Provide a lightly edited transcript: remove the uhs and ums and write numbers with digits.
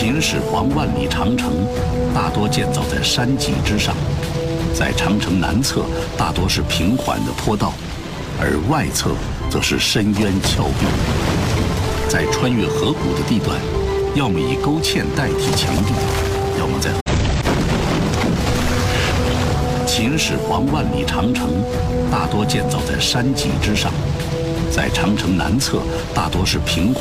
秦始皇万里长城大多建造在山脊之上，在长城南侧大多是平缓的坡道，而外侧则是深渊峭壁。在穿越河谷的地段，要么以沟堑代替墙壁，要么在秦始皇万里长城大多建造在山脊之上，在长城南侧大多是平缓